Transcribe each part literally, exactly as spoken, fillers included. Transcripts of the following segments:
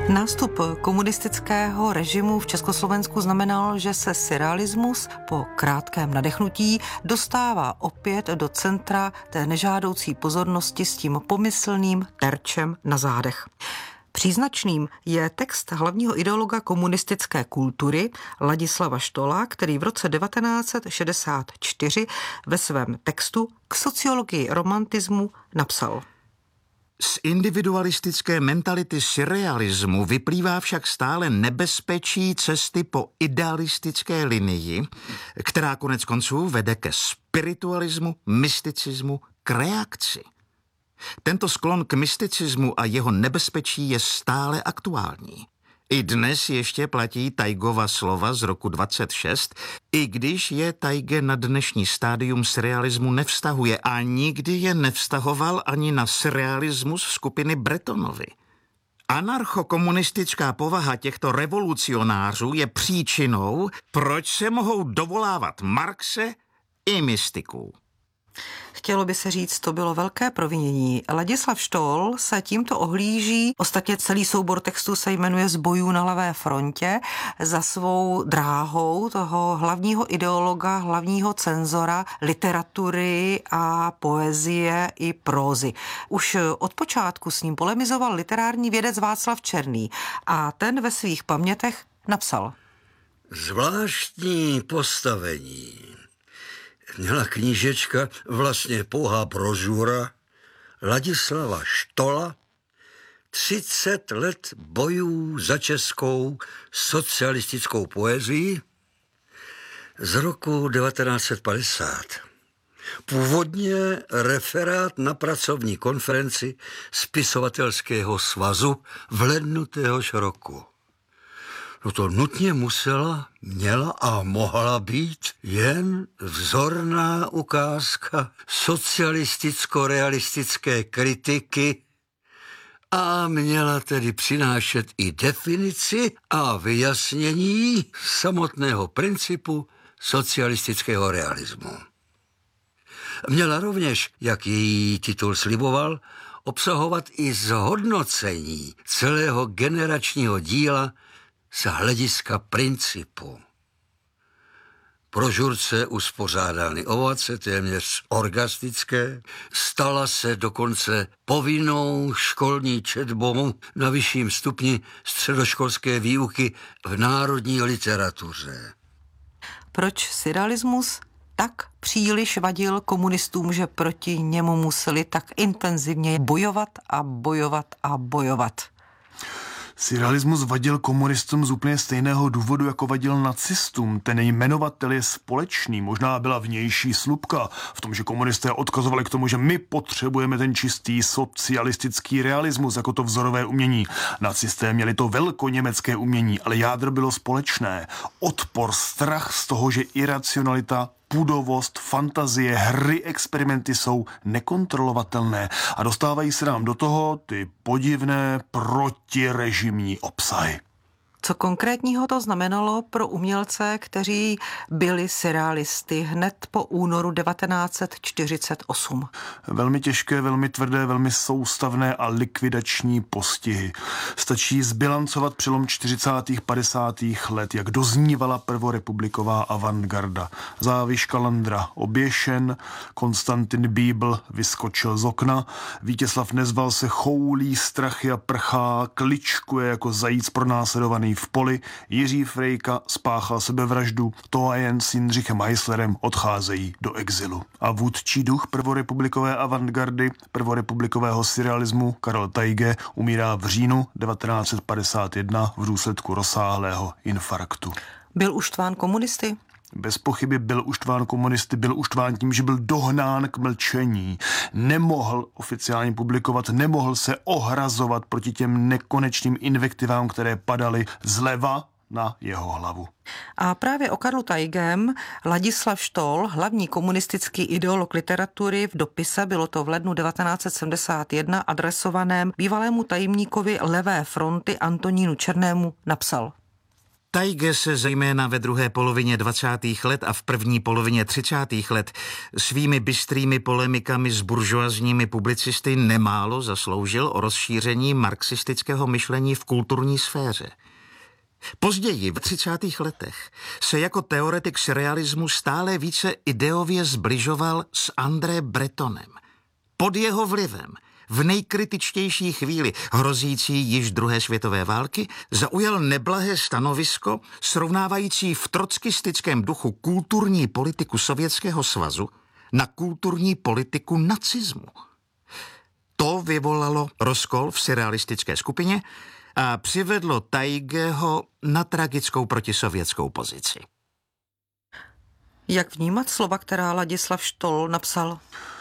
Nástup komunistického režimu v Československu znamenal, že se surrealismus po krátkém nadechnutí dostává opět do centra té nežádoucí pozornosti s tím pomyslným terčem na zádech. Příznačným je text hlavního ideologa komunistické kultury Ladislava Štolla, který v roce devatenáct set šedesát čtyři ve svém textu K sociologii romantismu napsal: Z individualistické mentality surrealismu vyplývá však stále nebezpečí cesty po idealistické linii, která konec konců vede ke spiritualismu, mysticismu, k reakci. Tento sklon k mysticismu a jeho nebezpečí je stále aktuální. I dnes ještě platí Taigova slova z roku dvacet šest, i když je Taige na dnešní stádium surrealismu nevztahuje a nikdy je nevztahoval ani na surrealismus skupiny Bretonovy. Anarchokomunistická povaha těchto revolucionářů je příčinou, proč se mohou dovolávat Marxe i mystiků. Chtělo by se říct, to bylo velké provinění. Ladislav Štoll se tímto ohlíží, ostatně celý soubor textů se jmenuje Z bojů na levé frontě, za svou dráhou toho hlavního ideologa, hlavního cenzora literatury a poezie i prózy. Už od počátku s ním polemizoval literární vědec Václav Černý a ten ve svých pamětech napsal: Zvláštní postavení měla knížečka, vlastně pouhá brožura Ladislava Štolla, třicet let bojů za českou socialistickou poezii z roku devatenáct set padesát. Původně referát na pracovní konferenci Spisovatelského svazu v lednu téhož roku. No to nutně musela, měla a mohla být jen vzorná ukázka socialisticko-realistické kritiky a měla tedy přinášet i definici a vyjasnění samotného principu socialistického realismu. Měla rovněž, jak její titul sliboval, obsahovat i zhodnocení celého generačního díla z hlediska principu. Brožurce uspořádány ovace, téměř orgastické, stala se dokonce povinnou školní četbou na vyšším stupni středoškolské výuky v národní literatuře. Proč surrealismus tak příliš vadil komunistům, že proti němu museli tak intenzivně bojovat a bojovat a bojovat? Surrealismus vadil komunistům z úplně stejného důvodu, jako vadil nacistům. Ten jmenovatel je společný. Možná byla vnější slupka v tom, že komunisté odkazovali k tomu, že my potřebujeme ten čistý socialistický realismus jako to vzorové umění. Nacisté měli to velkoněmecké umění, ale jádro bylo společné. Odpor, strach z toho, že iracionalita, půdovost, fantazie, hry, experimenty jsou nekontrolovatelné a dostávají se nám do toho ty podivné protirežimní obsahy. Co konkrétního to znamenalo pro umělce, kteří byli surrealisty hned po únoru devatenáct set čtyřicet osm? Velmi těžké, velmi tvrdé, velmi soustavné a likvidační postihy. Stačí zbilancovat přelom čtyřicátých padesátých let, jak doznívala prvorepubliková avantgarda. Záviš Kalandra oběšen, Konstantin Bíbl vyskočil z okna, Vítězslav Nezval se choulí, strachy a prchá, kličkuje jako zajíc pronásledovaný v poli, Jiří Frejka spáchal sebevraždu, Toajen s Jindřichem Heislerem odcházejí do exilu. A vůdčí duch prvorepublikové avantgardy, prvorepublikového surrealismu Karel Taige umírá v říjnu devatenáct set padesát jedna v důsledku rozsáhlého infarktu. Byl uštván komunisty? Bez pochyby byl uštván komunisty, byl uštván tím, že byl dohnán k mlčení. Nemohl oficiálně publikovat, nemohl se ohrazovat proti těm nekonečným invektivám, které padaly zleva na jeho hlavu. A právě o Karlu Taigem Ladislav Štoll, hlavní komunistický ideolog literatury, v dopise, bylo to v lednu devatenáct set sedmdesát jedna, adresovaném bývalému tajemníkovi Levé fronty Antonínu Černému, napsal: Tajge se zejména ve druhé polovině dvacátých let a v první polovině třicátých let svými bystrými polemikami s buržoazními publicisty nemálo zasloužil o rozšíření marxistického myšlení v kulturní sféře. Později, v třicátých letech, se jako teoretik surrealismu stále více ideově zbližoval s André Bretonem. Pod jeho vlivem v nejkritičtější chvíli hrozící již druhé světové války zaujal neblahé stanovisko srovnávající v trotskistickém duchu kulturní politiku Sovětského svazu na kulturní politiku nacismu. To vyvolalo rozkol v surrealistické skupině a přivedlo Tajgeho na tragickou protisovětskou pozici. Jak vnímat slova, která Ladislav Štol napsal?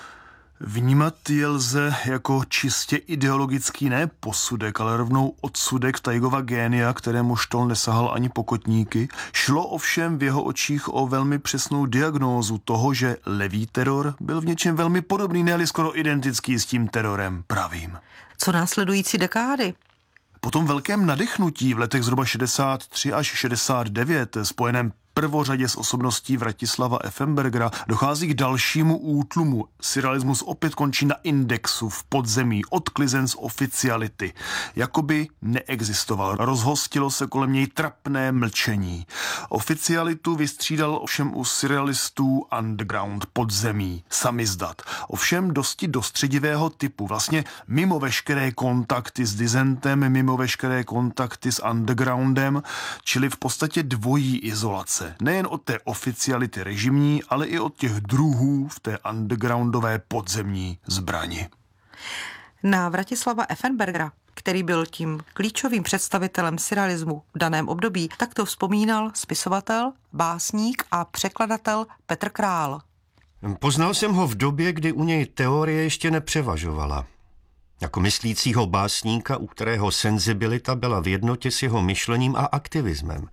Vnímat je lze jako čistě ideologický ne posudek, ale rovnou odsudek Tajgova génia, kterému Štol nesahal ani pokotníky. Šlo ovšem v jeho očích o velmi přesnou diagnózu toho, že levý teror byl v něčem velmi podobný, ne-li skoro identický s tím terorem pravým. Co následující dekády? Po tom velkém nadechnutí v letech zhruba šedesát tři až šedesát devět spojeném prvořadě s osobností Vratislava Effenbergera dochází k dalšímu útlumu. Surrealismus opět končí na indexu, v podzemí, odklizen z oficiality. Jakoby neexistoval. Rozhostilo se kolem něj trapné mlčení. Oficialitu vystřídal ovšem u surrealistů underground, podzemí, samizdat. Ovšem dosti dostředivého typu. Vlastně mimo veškeré kontakty s dizentem, mimo veškeré kontakty s undergroundem, čili v podstatě dvojí izolace. Nejen od té oficiality režimní, ale i od těch druhů v té undergroundové podzemní zbrani. Na Vratislava Effenbergera, který byl tím klíčovým představitelem surrealismu v daném období, tak to vzpomínal spisovatel, básník a překladatel Petr Král. Poznal jsem ho v době, kdy u něj teorie ještě nepřevažovala. Jako myslícího básníka, u kterého senzibilita byla v jednotě s jeho myšlením a aktivismem.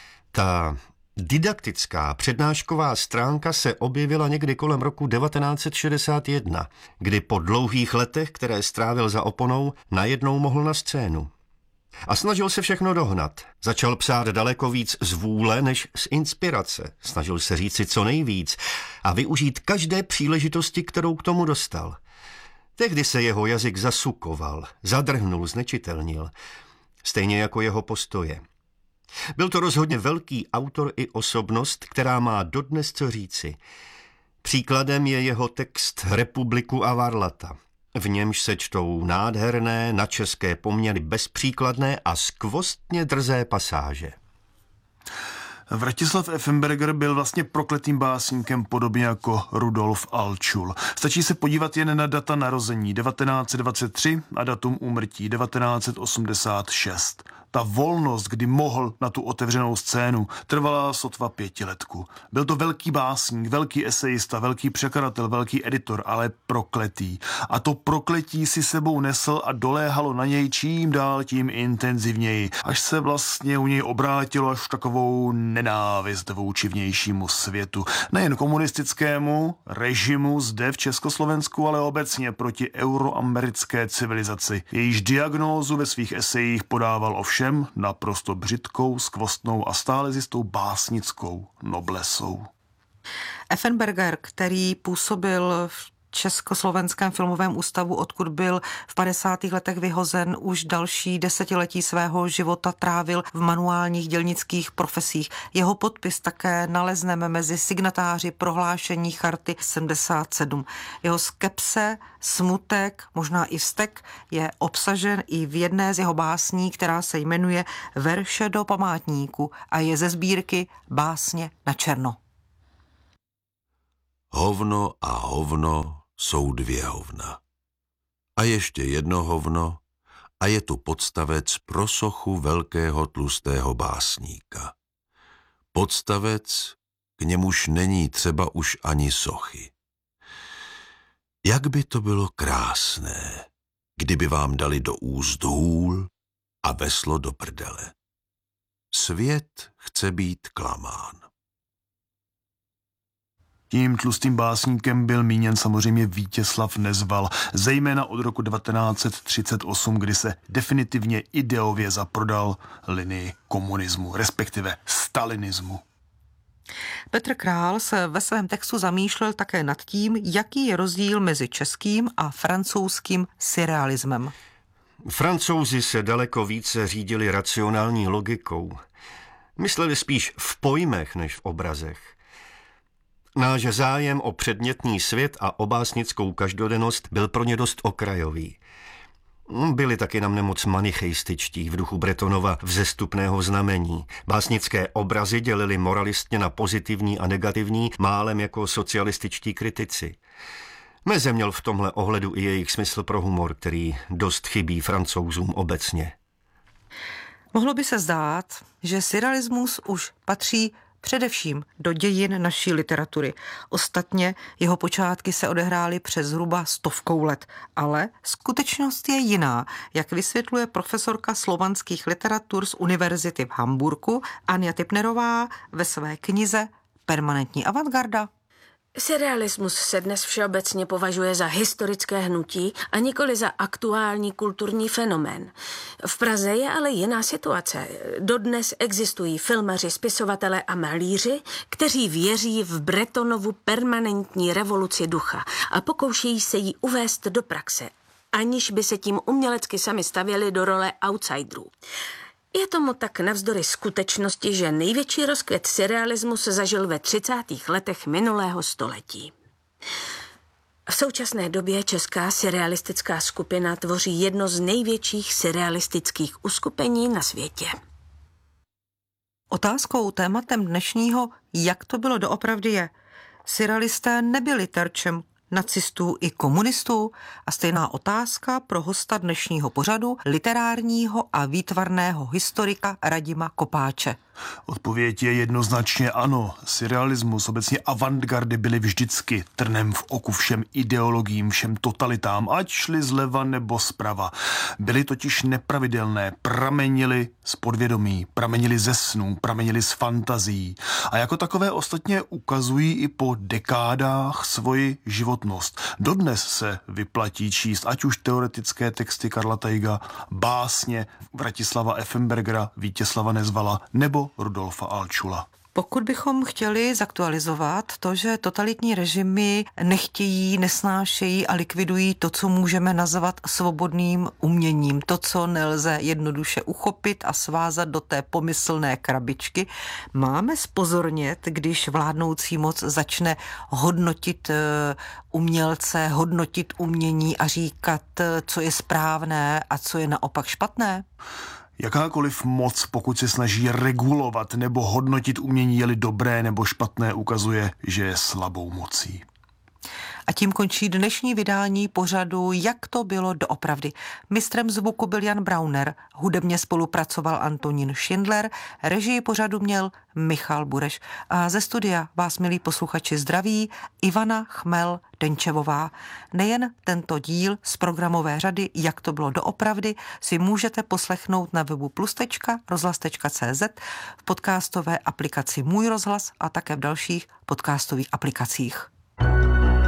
Ta didaktická přednášková stránka se objevila někdy kolem roku devatenáct set šedesát jedna, kdy po dlouhých letech, které strávil za oponou, najednou mohl na scénu. A snažil se všechno dohnat. Začal psát daleko víc z vůle než z inspirace. Snažil se říci co nejvíc a využít každé příležitosti, kterou k tomu dostal. Tehdy se jeho jazyk zasukoval, zadrhnul, znečitelnil. Stejně jako jeho postoje. Byl to rozhodně velký autor i osobnost, která má dodnes co říci. Příkladem je jeho text Republiku a Varlata. V němž se čtou nádherné, na české poměry bezpříkladné a skvostně drzé pasáže. Vratislav Effenberger byl vlastně prokletým básníkem, podobně jako Rudolf Alčul. Stačí se podívat jen na data narození devatenáct set dvacet tři a datum úmrtí devatenáct set osmdesát šest. Ta volnost, kdy mohl na tu otevřenou scénu, trvala sotva pětiletku. Byl to velký básník, velký esejista, velký překladatel, velký editor, ale prokletý. A to prokletí si sebou nesl a doléhalo na něj čím dál tím intenzivněji, až se vlastně u něj obrátilo až takovou nenávist vůči vnějšímu světu. Nejen komunistickému režimu zde v Československu, ale obecně proti euroamerické civilizaci. Jejíž diagnózu ve svých esejích podával ovšem naprosto břitkou, skvostnou a stále zjistou básnickou noblesou. Effenberger, který působil v Československém filmovém ústavu, odkud byl v padesátých letech vyhozen, už další desetiletí svého života trávil v manuálních dělnických profesích. Jeho podpis také nalezneme mezi signatáři prohlášení Charty sedmdesát sedm. Jeho skepse, smutek, možná i vztek je obsažen i v jedné z jeho básní, která se jmenuje Verše do památníku a je ze sbírky Básně na černo. Hovno a hovno jsou dvě hovna. A ještě jedno hovno a je tu podstavec pro sochu velkého tlustého básníka. Podstavec, k němuž není třeba už ani sochy. Jak by to bylo krásné, kdyby vám dali do úst hůl a veslo do prdele. Svět chce být klamán. Tím tlustým básníkem byl míněn samozřejmě Vítězslav Nezval, zejména od roku devatenáct set třicet osm, kdy se definitivně ideově zaprodal linii komunismu, respektive stalinismu. Petr Král se ve svém textu zamýšlel také nad tím, jaký je rozdíl mezi českým a francouzským surrealismem. Francouzi se daleko více řídili racionální logikou. Mysleli spíš v pojmech než v obrazech. Náš zájem o předmětný svět a o básnickou každodennost byl pro ně dost okrajový. Byli taky na mne moc manichejstičtí v duchu Bretonova Vzestupného znamení. Básnické obrazy dělili moralistně na pozitivní a negativní, málem jako socialističtí kritici. Meze měl v tomhle ohledu i jejich smysl pro humor, který dost chybí Francouzům obecně. Mohlo by se zdát, že surrealismus už patří především do dějin naší literatury. Ostatně jeho počátky se odehrály přes zhruba stovkou let, ale skutečnost je jiná, jak vysvětluje profesorka slovanských literatur z univerzity v Hamburku Anja Tipnerová ve své knize Permanentní avantgarda. Surrealismus se dnes všeobecně považuje za historické hnutí a nikoli za aktuální kulturní fenomén. V Praze je ale jiná situace. Dodnes existují filmaři, spisovatelé a malíři, kteří věří v Bretonovu permanentní revoluci ducha a pokoušejí se ji uvést do praxe, aniž by se tím umělecky sami stavěli do role outsiderů. Je tomu tak navzdory skutečnosti, že největší rozkvět surrealismu se zažil ve třicátých letech minulého století. V současné době česká surrealistická skupina tvoří jedno z největších surrealistických uskupení na světě. Otázkou, tématem dnešního, jak to bylo doopravdy je. Surrealisté nebyli terčem nacistů i komunistů a stejná otázka pro hosta dnešního pořadu, literárního a výtvarného historika Radima Kopáče. Odpověď je jednoznačně ano. Surrealismus, obecně avantgardy byly vždycky trnem v oku všem ideologiím, všem totalitám, ať šli zleva nebo zprava. Byly totiž nepravidelné, pramenily z podvědomí, pramenily ze snů, pramenily z fantazí a jako takové ostatně ukazují i po dekádách svoji životnost. Dodnes se vyplatí číst ať už teoretické texty Karla Teiga, básně Vratislava Effenbergera, Vítězslava Nezvala nebo Rudolfa Altschulla. Pokud bychom chtěli zaktualizovat to, že totalitní režimy nechtějí, nesnášejí a likvidují to, co můžeme nazvat svobodným uměním, to, co nelze jednoduše uchopit a svázat do té pomyslné krabičky, máme zpozornět, když vládnoucí moc začne hodnotit umělce, hodnotit umění a říkat, co je správné a co je naopak špatné? Jakákoliv moc, pokud se snaží regulovat nebo hodnotit umění, je-li dobré nebo špatné, ukazuje, že je slabou mocí. A tím končí dnešní vydání pořadu Jak to bylo doopravdy. Mistrem zvuku byl Jan Brauner, hudebně spolupracoval Antonín Schindler, režii pořadu měl Michal Bureš. A ze studia vás, milí posluchači, zdraví Ivana Chmel Denčevová. Nejen tento díl z programové řady Jak to bylo doopravdy si můžete poslechnout na webu plus tečka rozhlas tečka cé zet, v podcastové aplikaci Můj rozhlas a také v dalších podcastových aplikacích.